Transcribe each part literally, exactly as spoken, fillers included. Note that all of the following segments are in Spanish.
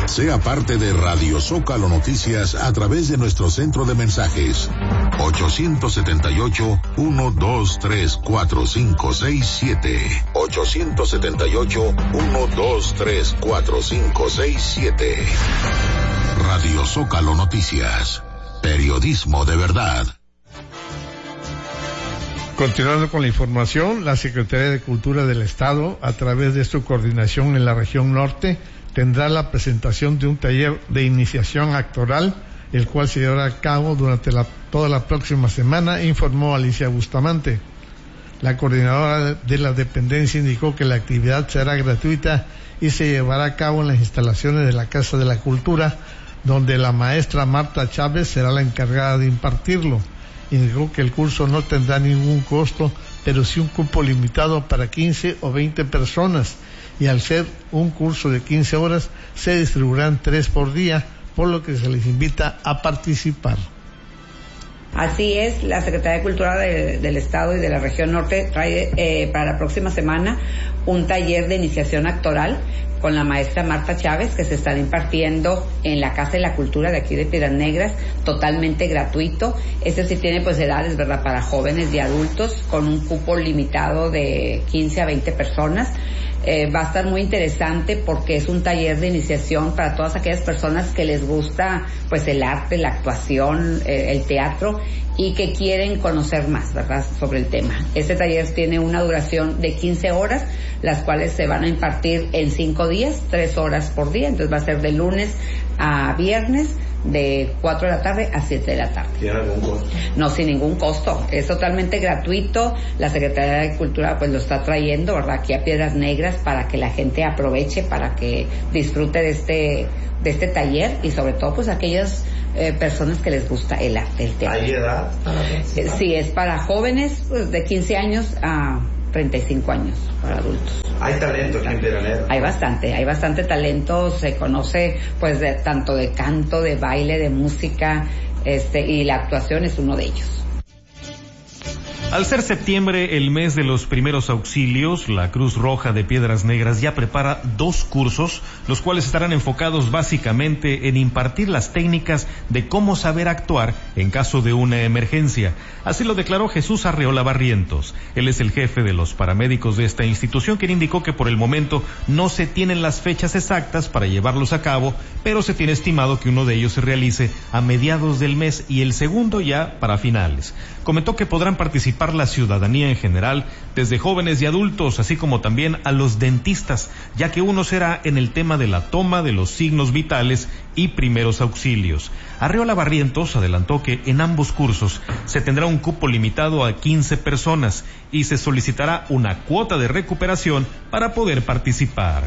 Sea parte de Radio Zócalo Noticias a través de nuestro centro de mensajes ochocientos setenta y ocho, ciento veintitrés, cuarenta y cinco sesenta y siete. ochocientos setenta y ocho, ciento veintitrés, cuarenta y cinco sesenta y siete. Radio Zócalo Noticias. Periodismo de verdad. Continuando con la información, la Secretaría de Cultura del Estado, a través de su coordinación en la región norte, tendrá la presentación de un taller de iniciación actoral, el cual se llevará a cabo durante la, toda la próxima semana, informó Alicia Bustamante. La coordinadora de la dependencia indicó que la actividad será gratuita y se llevará a cabo en las instalaciones de la Casa de la Cultura, donde la maestra Marta Chávez será la encargada de impartirlo. Indicó que el curso no tendrá ningún costo, pero sí un cupo limitado para quince o veinte personas, y al ser un curso de quince horas, se distribuirán tres por día, por lo que se les invita a participar. Así es, la Secretaría de Cultura de, del Estado y de la región norte trae eh, para la próxima semana un taller de iniciación actoral con la maestra Marta Chávez, que se estará impartiendo en la Casa de la Cultura de aquí de Piedras Negras, totalmente gratuito. Este sí tiene pues edades, ¿verdad?, para jóvenes y adultos, con un cupo limitado de quince a veinte personas. Eh, va a estar muy interesante porque es un taller de iniciación para todas aquellas personas que les gusta pues el arte, la actuación, eh, el teatro, y que quieren conocer más, ¿verdad?, sobre el tema. Este taller tiene una duración de quince horas, las cuales se van a impartir en cinco días, tres horas por día. Entonces va a ser de lunes a viernes, de cuatro de la tarde a siete de la tarde. ¿Tiene algún costo? No, sin ningún costo. Es totalmente gratuito. La Secretaría de Cultura pues lo está trayendo, ¿verdad?, aquí a Piedras Negras, para que la gente aproveche, para que disfrute de este de este taller, y sobre todo pues aquellas eh, personas que les gusta el arte, el teatro. ¿Hay edad para eh, Sí, es para jóvenes pues, de quince años a treinta y cinco años, para adultos. ¿Hay talento aquí en Piedras Negras? Hay bastante, hay bastante talento. Se conoce pues de, tanto de canto, de baile, de música, este, y la actuación es uno de ellos. Al ser septiembre el mes de los primeros auxilios, la Cruz Roja de Piedras Negras ya prepara dos cursos, los cuales estarán enfocados básicamente en impartir las técnicas de cómo saber actuar en caso de una emergencia. Así lo declaró Jesús Arreola Barrientos. Él es el jefe de los paramédicos de esta institución, quien indicó que por el momento no se tienen las fechas exactas para llevarlos a cabo, pero se tiene estimado que uno de ellos se realice a mediados del mes y el segundo ya para finales. Comentó que podrán participar la ciudadanía en general, desde jóvenes y adultos, así como también a los dentistas, ya que uno será en el tema de la toma de los signos vitales y primeros auxilios. Arreola Barrientos adelantó que en ambos cursos se tendrá un cupo limitado a quince personas y se solicitará una cuota de recuperación para poder participar.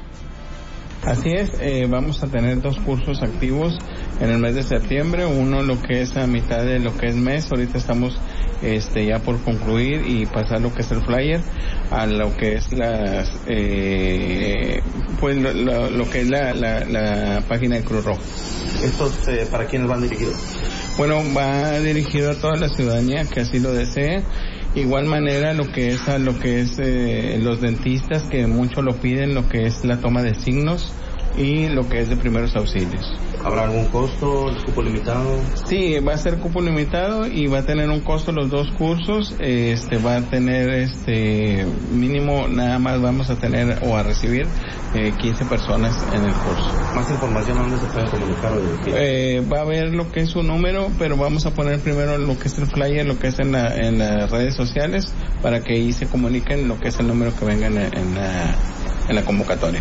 Así es, eh, vamos a tener dos cursos activos en el mes de septiembre, uno lo que es a mitad de lo que es mes, ahorita estamos este ya por concluir y pasar lo que es el flyer a lo que es las eh, pues lo, lo, lo que es la, la, la página de Cruz Roja. ¿Estos eh, para quiénes van dirigidos? Bueno, va dirigido a toda la ciudadanía que así lo desee. Igual manera lo que es a lo que es eh, los dentistas, que mucho lo piden, lo que es la toma de signos y lo que es de primeros auxilios. ¿Habrá algún costo, el cupo limitado? Sí, va a ser cupo limitado y va a tener un costo los dos cursos. Este va a tener este mínimo, nada más vamos a tener o a recibir eh, quince personas en el curso. ¿Más información dónde se pueden comunicar o dirigir? Eh, va a haber lo que es su número, pero vamos a poner primero lo que es el flyer, lo que es en, la, en las redes sociales, para que ahí se comuniquen lo que es el número que venga en, en, la, en la convocatoria.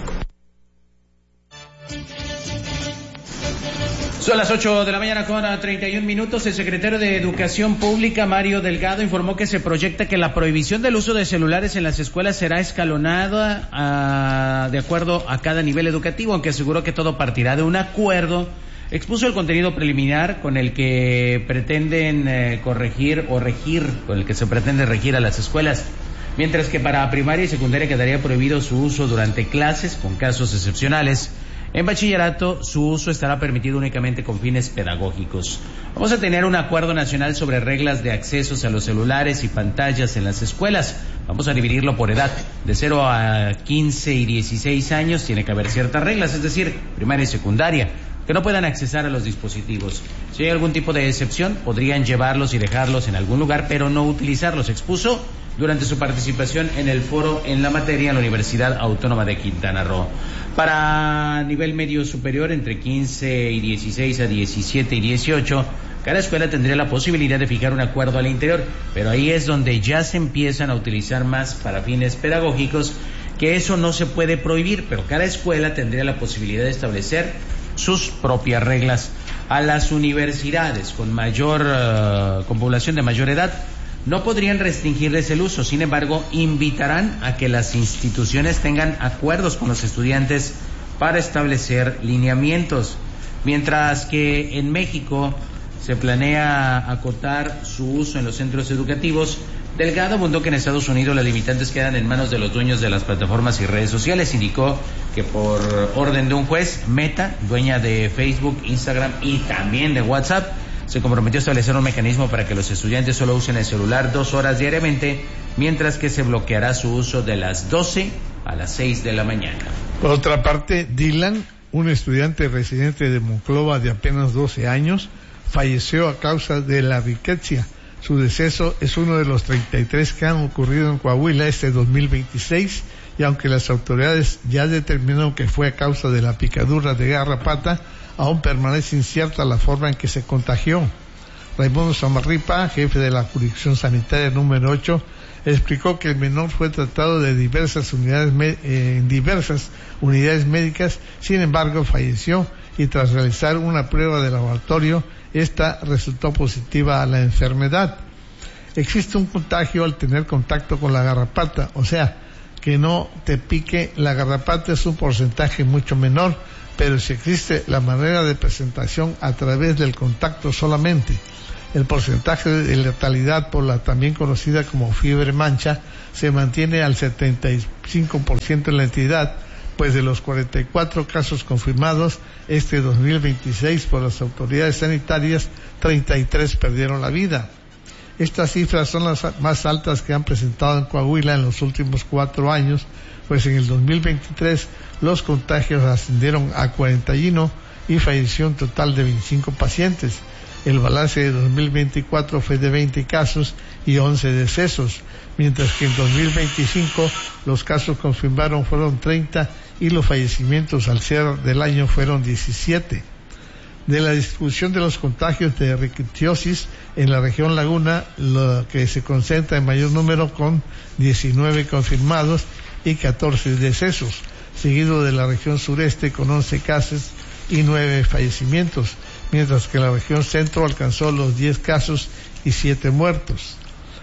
Son las ocho de la mañana con treinta y un minutos. El secretario de Educación Pública, Mario Delgado, informó que se proyecta que la prohibición del uso de celulares en las escuelas será escalonada a, de acuerdo a cada nivel educativo, aunque aseguró que todo partirá de un acuerdo. Expuso el contenido preliminar con el que pretenden eh, corregir o regir, con el que se pretende regir a las escuelas. Mientras que para primaria y secundaria quedaría prohibido su uso durante clases, con casos excepcionales. En bachillerato, su uso estará permitido únicamente con fines pedagógicos. Vamos a tener un acuerdo nacional sobre reglas de accesos a los celulares y pantallas en las escuelas. Vamos a dividirlo por edad. De cero a quince y dieciséis años tiene que haber ciertas reglas, es decir, primaria y secundaria, que no puedan accesar a los dispositivos. Si hay algún tipo de excepción, podrían llevarlos y dejarlos en algún lugar, pero no utilizarlos. Expuso durante su participación en el foro en la materia en la Universidad Autónoma de Quintana Roo. Para nivel medio superior, entre quince y dieciséis a diecisiete y dieciocho, cada escuela tendría la posibilidad de fijar un acuerdo al interior, pero ahí es donde ya se empiezan a utilizar más para fines pedagógicos, que eso no se puede prohibir, pero cada escuela tendría la posibilidad de establecer sus propias reglas. A las universidades con mayor uh, con población de mayor edad no podrían restringirles el uso, sin embargo, invitarán a que las instituciones tengan acuerdos con los estudiantes para establecer lineamientos, mientras que en México se planea acotar su uso en los centros educativos. Delgado abundó que en Estados Unidos las limitantes quedan en manos de los dueños de las plataformas y redes sociales. Indicó que por orden de un juez, Meta, dueña de Facebook, Instagram y también de WhatsApp, se comprometió a establecer un mecanismo para que los estudiantes solo usen el celular dos horas diariamente, mientras que se bloqueará su uso de las doce a las seis de la mañana. Por otra parte, Dylan, un estudiante residente de Monclova de apenas doce años, falleció a causa de la riqueza. Su deceso es uno de los treinta y tres que han ocurrido en Coahuila este dos mil veintiséis, y aunque las autoridades ya determinaron que fue a causa de la picadura de garrapata, aún permanece incierta la forma en que se contagió. Raimundo Samarripa, jefe de la jurisdicción sanitaria número ocho, explicó que el menor fue tratado de diversas unidades eh, en diversas unidades médicas, sin embargo falleció, y tras realizar una prueba de laboratorio, esta resultó positiva a la enfermedad. Existe un contagio al tener contacto con la garrapata, o sea, que no te pique la garrapata es un porcentaje mucho menor, pero si existe la manera de presentación a través del contacto solamente, el porcentaje de letalidad por la también conocida como fiebre mancha se mantiene al setenta y cinco por ciento en la entidad, pues de los cuarenta y cuatro casos confirmados este dos mil veintiséis por las autoridades sanitarias, treinta y tres perdieron la vida. Estas cifras son las más altas que han presentado en Coahuila en los últimos cuatro años, pues en el dos mil veintitrés los contagios ascendieron a cuarenta y uno y falleció un total de veinticinco pacientes. El balance de dos mil veinticuatro fue de veinte casos y once decesos, mientras que en dos mil veinticinco los casos confirmados fueron treinta y los fallecimientos al cierre del año fueron diecisiete. De la distribución de los contagios de rickettsiosis en la región Laguna, lo que se concentra en mayor número con diecinueve confirmados y catorce decesos, seguido de la región sureste con once casos y nueve fallecimientos, mientras que la región centro alcanzó los diez casos y siete muertos.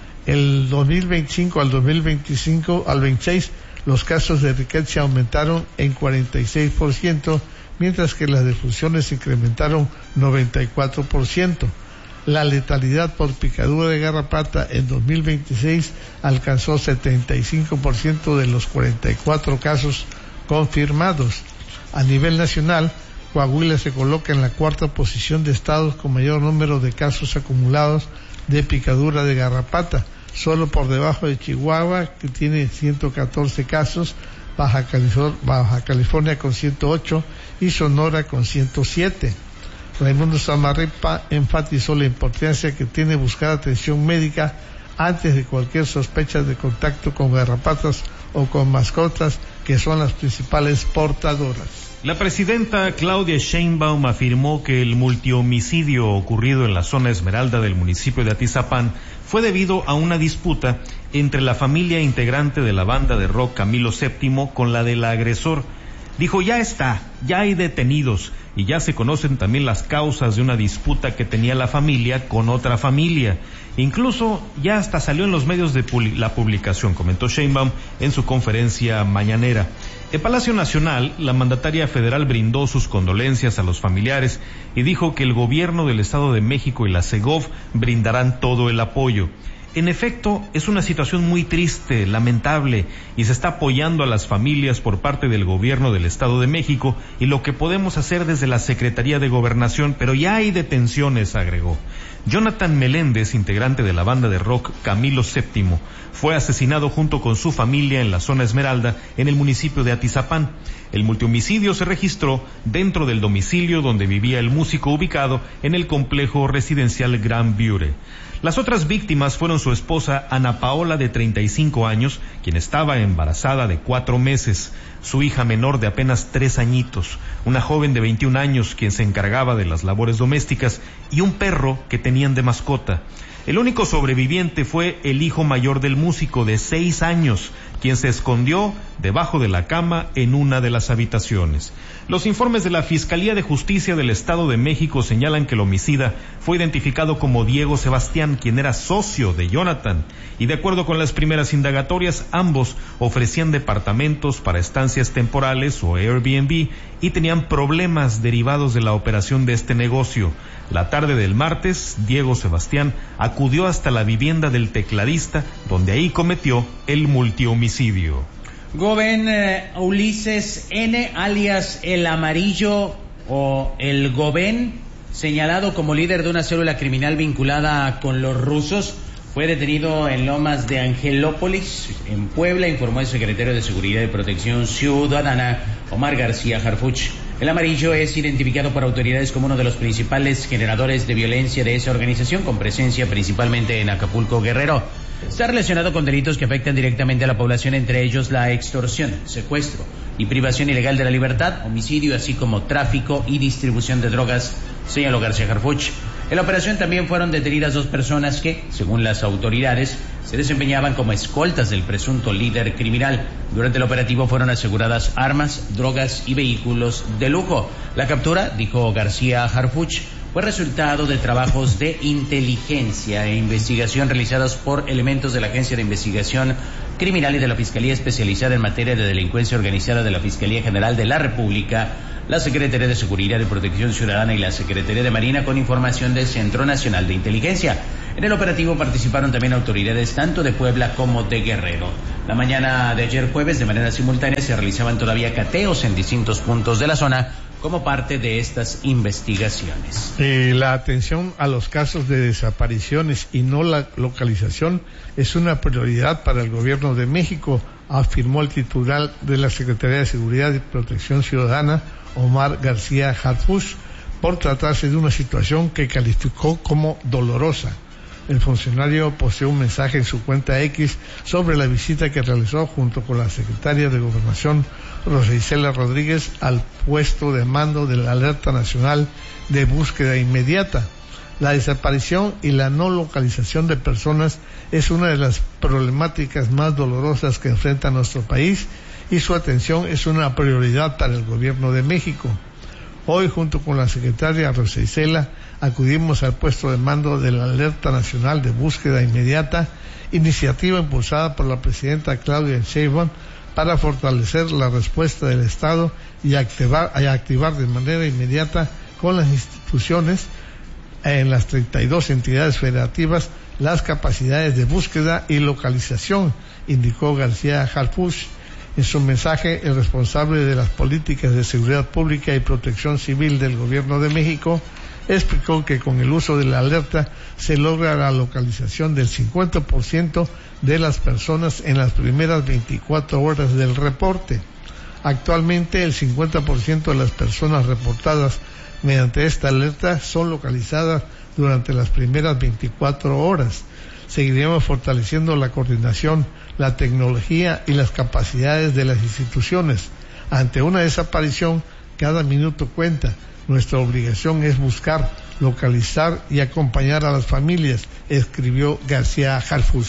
El dos mil veinticinco al dos mil veinticinco al veintiséis, los casos de riqueza aumentaron en cuarenta y seis por ciento, mientras que las defunciones se incrementaron noventa y cuatro por ciento. La letalidad por picadura de garrapata en dos mil veintiséis alcanzó setenta y cinco por ciento de los cuarenta y cuatro casos confirmados. A nivel nacional, Coahuila se coloca en la cuarta posición de estados con mayor número de casos acumulados de picadura de garrapata, solo por debajo de Chihuahua, que tiene ciento catorce casos, Baja California, Baja California con ciento ocho y Sonora con ciento siete. Raimundo Samarripa enfatizó la importancia que tiene buscar atención médica antes de cualquier sospecha de contacto con garrapatas o con mascotas, que son las principales portadoras. La presidenta Claudia Sheinbaum afirmó que el multihomicidio ocurrido en la zona Esmeralda del municipio de Atizapán fue debido a una disputa entre la familia integrante de la banda de rock Camilo séptimo con la del agresor. Dijo, ya está, ya hay detenidos y ya se conocen también las causas de una disputa que tenía la familia con otra familia. Incluso ya hasta salió en los medios de publi- la publicación, comentó Sheinbaum en su conferencia mañanera. En Palacio Nacional, la mandataria federal brindó sus condolencias a los familiares y dijo que el gobierno del Estado de México y la Segov brindarán todo el apoyo. En efecto, es una situación muy triste, lamentable, y se está apoyando a las familias por parte del gobierno del Estado de México y lo que podemos hacer desde la Secretaría de Gobernación, pero ya hay detenciones, agregó. Jonathan Meléndez, integrante de la banda de rock Camilo séptimo, fue asesinado junto con su familia en la zona Esmeralda, en el municipio de Atizapán. El multihomicidio se registró dentro del domicilio donde vivía el músico, ubicado en el complejo residencial Gran Bure. Las otras víctimas fueron su esposa Ana Paola, de treinta y cinco años, quien estaba embarazada de cuatro meses, su hija menor de apenas tres añitos, una joven de veintiún años quien se encargaba de las labores domésticas y un perro que tenían de mascota. El único sobreviviente fue el hijo mayor del músico, de seis años, quien se escondió debajo de la cama en una de las habitaciones. Los informes de la Fiscalía de Justicia del Estado de México señalan que el homicida fue identificado como Diego Sebastián, quien era socio de Jonathan, y de acuerdo con las primeras indagatorias, ambos ofrecían departamentos para estancias temporales o Airbnb y tenían problemas derivados de la operación de este negocio. La tarde del martes, Diego Sebastián acudió hasta la vivienda del tecladista, donde ahí cometió el multihomicidio. Goben eh, Ulises N., alias El Amarillo o El Goben, señalado como líder de una célula criminal vinculada con los rusos, fue detenido en Lomas de Angelópolis, en Puebla, informó el secretario de Seguridad y Protección Ciudadana, Omar García Harfuch. El Amarillo es identificado por autoridades como uno de los principales generadores de violencia de esa organización, con presencia principalmente en Acapulco, Guerrero. Está relacionado con delitos que afectan directamente a la población, entre ellos la extorsión, secuestro y privación ilegal de la libertad, homicidio, así como tráfico y distribución de drogas, señaló García Harfuch. En la operación también fueron detenidas dos personas que, según las autoridades, se desempeñaban como escoltas del presunto líder criminal. Durante el operativo fueron aseguradas armas, drogas y vehículos de lujo. La captura, dijo García Harfuch, fue resultado de trabajos de inteligencia e investigación realizados por elementos de la Agencia de Investigación Criminal y de la Fiscalía Especializada en Materia de Delincuencia Organizada de la Fiscalía General de la República, la Secretaría de Seguridad y Protección Ciudadana y la Secretaría de Marina, con información del Centro Nacional de Inteligencia. En el operativo participaron también autoridades tanto de Puebla como de Guerrero. La mañana de ayer jueves, de manera simultánea, se realizaban todavía cateos en distintos puntos de la zona como parte de estas investigaciones. Eh, la atención a los casos de desapariciones y no la localización es una prioridad para el gobierno de México, afirmó el titular de la Secretaría de Seguridad y Protección Ciudadana, Omar García Harfuch, por tratarse de una situación que calificó como dolorosa. El funcionario posteó un mensaje en su cuenta X sobre la visita que realizó junto con la secretaria de Gobernación, Rosa Isela Rodríguez, al puesto de mando de la Alerta Nacional de Búsqueda Inmediata. La desaparición y la no localización de personas es una de las problemáticas más dolorosas que enfrenta nuestro país, y su atención es una prioridad para el gobierno de México. Hoy, junto con la secretaria Rosa Isela, acudimos al puesto de mando de la Alerta Nacional de Búsqueda Inmediata, iniciativa impulsada por la presidenta Claudia Sheinbaum para fortalecer la respuesta del Estado y activar, y activar de manera inmediata con las instituciones en las treinta y dos entidades federativas las capacidades de búsqueda y localización, indicó García Harfuch. En su mensaje, el responsable de las políticas de seguridad pública y protección civil del Gobierno de México explicó que con el uso de la alerta se logra la localización del cincuenta por ciento de las personas en las primeras veinticuatro horas del reporte. Actualmente, el cincuenta por ciento de las personas reportadas mediante esta alerta son localizadas durante las primeras veinticuatro horas. Seguiremos fortaleciendo la coordinación, la tecnología y las capacidades de las instituciones. Ante una desaparición, cada minuto cuenta. Nuestra obligación es buscar, localizar y acompañar a las familias, escribió García Harfuch.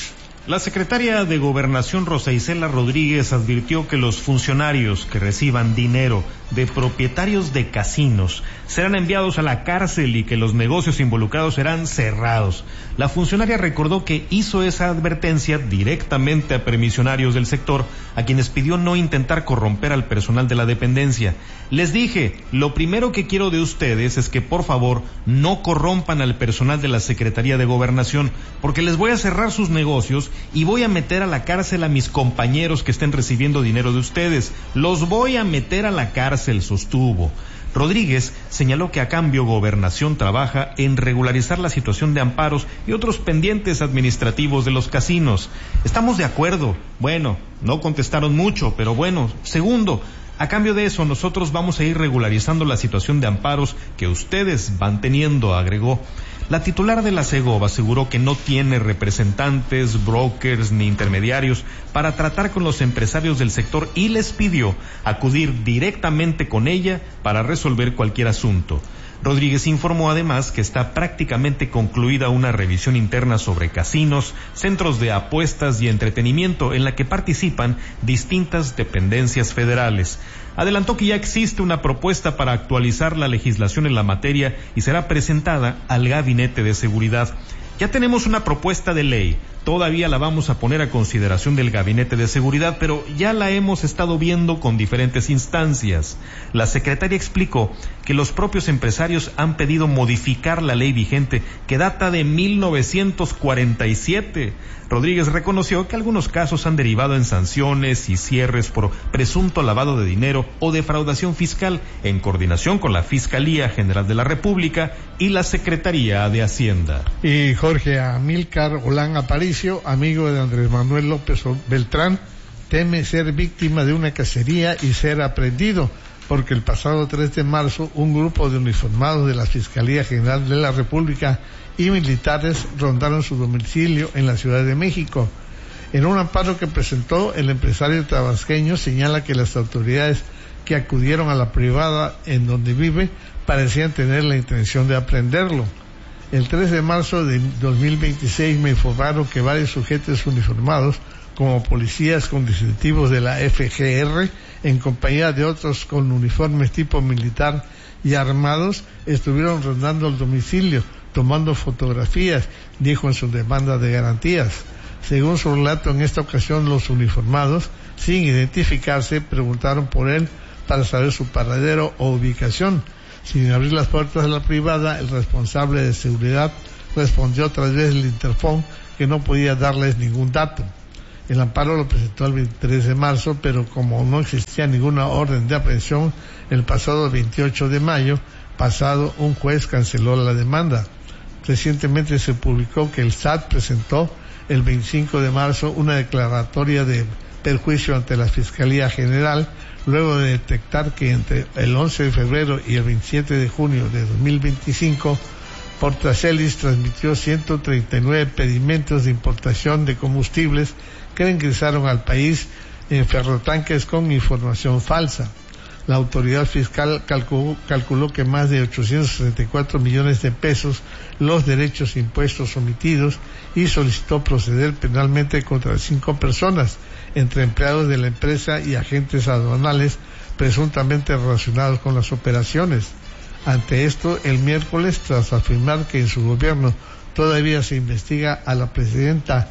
La secretaria de Gobernación Rosa Isela Rodríguez advirtió que los funcionarios que reciban dinero de propietarios de casinos serán enviados a la cárcel y que los negocios involucrados serán cerrados. La funcionaria recordó que hizo esa advertencia directamente a permisionarios del sector, a quienes pidió no intentar corromper al personal de la dependencia. Les dije, lo primero que quiero de ustedes es que por favor no corrompan al personal de la Secretaría de Gobernación, porque les voy a cerrar sus negocios y voy a meter a la cárcel a mis compañeros que estén recibiendo dinero de ustedes. Los voy a meter a la cárcel, sostuvo. Rodríguez señaló que a cambio Gobernación trabaja en regularizar la situación de amparos y otros pendientes administrativos de los casinos. Estamos de acuerdo. Bueno, no contestaron mucho, pero bueno. Segundo, a cambio de eso nosotros vamos a ir regularizando la situación de amparos que ustedes van teniendo, agregó. La titular de la Segov aseguró que no tiene representantes, brokers ni intermediarios para tratar con los empresarios del sector y les pidió acudir directamente con ella para resolver cualquier asunto. Rodríguez informó además que está prácticamente concluida una revisión interna sobre casinos, centros de apuestas y entretenimiento en la que participan distintas dependencias federales. Adelantó que ya existe una propuesta para actualizar la legislación en la materia y será presentada al Gabinete de Seguridad. Ya tenemos una propuesta de ley, todavía la vamos a poner a consideración del Gabinete de Seguridad, pero ya la hemos estado viendo con diferentes instancias. La secretaria explicó que los propios empresarios han pedido modificar la ley vigente, que data de mil novecientos cuarenta y siete. Rodríguez reconoció que algunos casos han derivado en sanciones y cierres por presunto lavado de dinero o defraudación fiscal, en coordinación con la Fiscalía General de la República y la Secretaría de Hacienda. Y Jorge Amílcar Olán Aparicio, amigo de Andrés Manuel López Beltrán, teme ser víctima de una cacería y ser aprehendido, porque el pasado tres de marzo un grupo de uniformados de la Fiscalía General de la República y militares rondaron su domicilio en la Ciudad de México. En un amparo que presentó, el empresario tabasqueño señala que las autoridades que acudieron a la privada en donde vive parecían tener la intención de aprehenderlo. El tres de marzo de dos mil veintiséis me informaron que varios sujetos uniformados, como policías con distintivos de la F G R, en compañía de otros con uniformes tipo militar y armados, estuvieron rondando el domicilio, tomando fotografías, dijo en su demanda de garantías. Según su relato, en esta ocasión los uniformados, sin identificarse, preguntaron por él para saber su paradero o ubicación. Sin abrir las puertas de la privada, el responsable de seguridad respondió a través del interfón que no podía darles ningún dato. El amparo lo presentó el veintitrés de marzo, pero como no existía ninguna orden de aprehensión, el pasado veintiocho de mayo pasado un juez canceló la demanda. Recientemente se publicó que el S A T presentó el veinticinco de marzo una declaratoria de perjuicio ante la Fiscalía General, luego de detectar que entre el once de febrero y el veintisiete de junio de dos mil veinticinco, Portacelis transmitió ciento treinta y nueve pedimentos de importación de combustibles que ingresaron al país en ferrotanques con información falsa. La autoridad fiscal calculó, calculó que más de ochocientos sesenta y cuatro millones de pesos los derechos impuestos omitidos y solicitó proceder penalmente contra cinco personas, entre empleados de la empresa y agentes aduanales presuntamente relacionados con las operaciones. Ante esto, el miércoles, tras afirmar que en su gobierno todavía se investiga a la presidenta,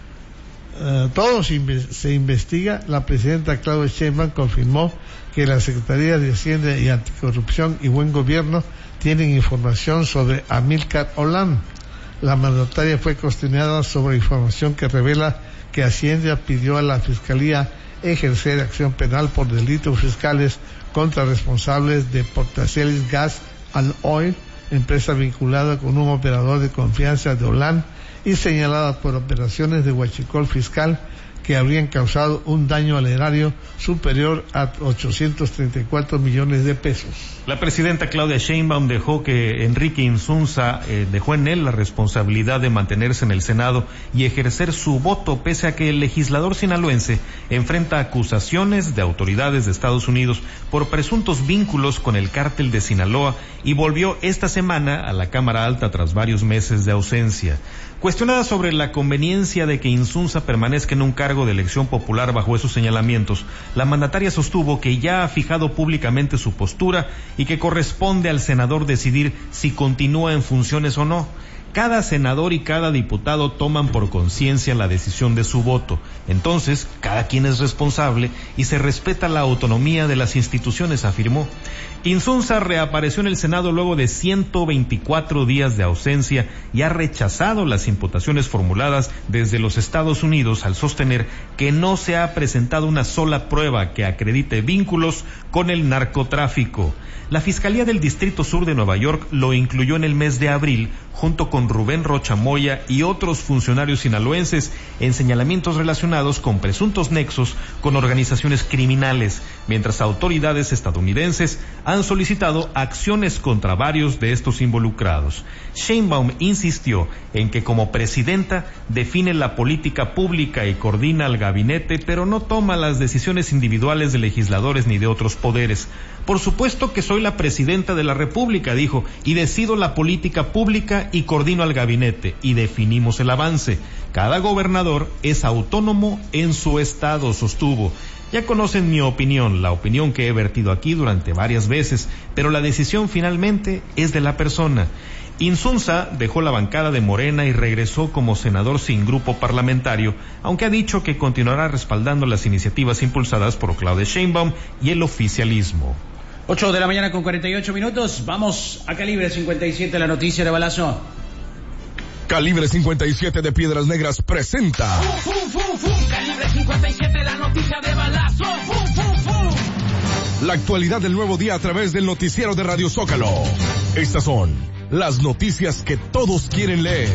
uh, todo se, inve- se investiga, la presidenta Claudia Sheinbaum confirmó que la Secretaría de Hacienda y Anticorrupción y Buen Gobierno tienen información sobre Amílcar Olán. La mandataria fue cuestionada sobre información que revela que Hacienda pidió a la Fiscalía ejercer acción penal por delitos fiscales contra responsables de Portacelis Gas and Oil, empresa vinculada con un operador de confianza de Olán y señalada por operaciones de huachicol fiscal que habrían causado un daño al erario superior a ochocientos treinta y cuatro millones de pesos. La presidenta Claudia Sheinbaum dejó que Enrique Insunza eh, dejó en él la responsabilidad de mantenerse en el Senado y ejercer su voto, pese a que el legislador sinaloense enfrenta acusaciones de autoridades de Estados Unidos por presuntos vínculos con el cártel de Sinaloa y volvió esta semana a la Cámara Alta tras varios meses de ausencia. Cuestionada sobre la conveniencia de que Insunza permanezca en un cargo de elección popular bajo esos señalamientos, la mandataria sostuvo que ya ha fijado públicamente su postura y que corresponde al senador decidir si continúa en funciones o no. Cada senador y cada diputado toman por conciencia la decisión de su voto. Entonces, cada quien es responsable y se respeta la autonomía de las instituciones, afirmó. Insunza reapareció en el Senado luego de ciento veinticuatro días de ausencia y ha rechazado las imputaciones formuladas desde los Estados Unidos al sostener que no se ha presentado una sola prueba que acredite vínculos con el narcotráfico. La Fiscalía del Distrito Sur de Nueva York lo incluyó en el mes de abril junto con Rubén Rocha Moya y otros funcionarios sinaloenses en señalamientos relacionados con presuntos nexos con organizaciones criminales, mientras autoridades estadounidenses han solicitado acciones contra varios de estos involucrados. Sheinbaum insistió en que como presidenta define la política pública y coordina al gabinete, pero no toma las decisiones individuales de legisladores ni de otros poderes. Por supuesto que soy la presidenta de la República, dijo, y decido la política pública y coordino al gabinete, y definimos el avance. Cada gobernador es autónomo en su estado, sostuvo. Ya conocen mi opinión, la opinión que he vertido aquí durante varias veces, pero la decisión finalmente es de la persona. Insunza dejó la bancada de Morena y regresó como senador sin grupo parlamentario, aunque ha dicho que continuará respaldando las iniciativas impulsadas por Claudia Sheinbaum y el oficialismo. Ocho de la mañana con cuarenta y ocho minutos. Vamos a Calibre cincuenta y siete, la noticia de balazo. Calibre cincuenta y siete de Piedras Negras presenta. Fum, fum, fum, fum. Calibre cincuenta y siete, la noticia de balazo. Fum, fum, fum. La actualidad del nuevo día a través del noticiero de Radio Zócalo. Estas son las noticias que todos quieren leer.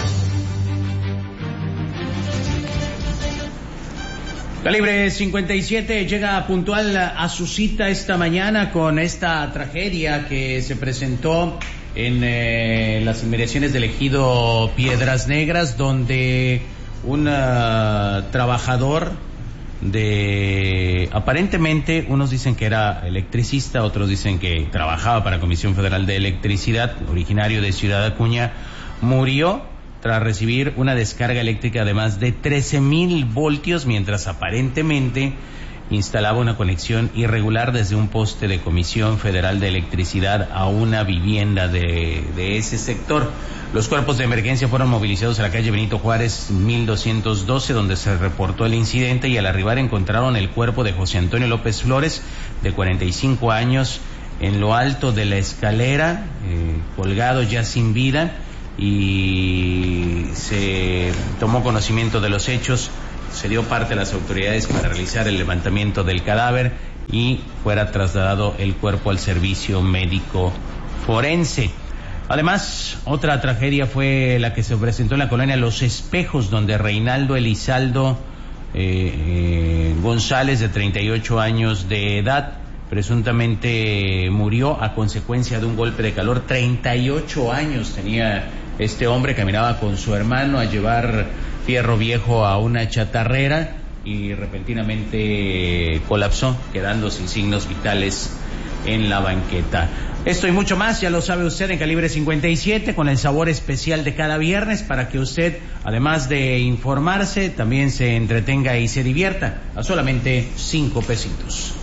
Calibre cincuenta y siete llega puntual a su cita esta mañana con esta tragedia que se presentó en eh, las inmediaciones del ejido Piedras Negras, donde un uh, trabajador de, aparentemente, unos dicen que era electricista, otros dicen que trabajaba para Comisión Federal de Electricidad, originario de Ciudad Acuña, murió tras recibir una descarga eléctrica de más de trece mil voltios, mientras aparentemente instalaba una conexión irregular desde un poste de Comisión Federal de Electricidad a una vivienda de, de ese sector. Los cuerpos de emergencia fueron movilizados a la calle Benito Juárez mil doscientos doce, donde se reportó el incidente, y al arribar encontraron el cuerpo de José Antonio López Flores, de cuarenta y cinco años, en lo alto de la escalera, eh, colgado ya sin vida, y se tomó conocimiento de los hechos. Se dio parte a las autoridades para realizar el levantamiento del cadáver y fuera trasladado el cuerpo al servicio médico forense. Además, otra tragedia fue la que se presentó en la colonia Los Espejos, donde Reinaldo Elizaldo eh, eh, González, de treinta y ocho años de edad, presuntamente murió a consecuencia de un golpe de calor. treinta y ocho años tenía este hombre, caminaba con su hermano a llevar fierro viejo a una chatarrera y repentinamente colapsó, quedando sin signos vitales en la banqueta. Esto y mucho más, ya lo sabe usted, en Calibre cincuenta y siete, con el sabor especial de cada viernes, para que usted, además de informarse, también se entretenga y se divierta a solamente cinco pesitos.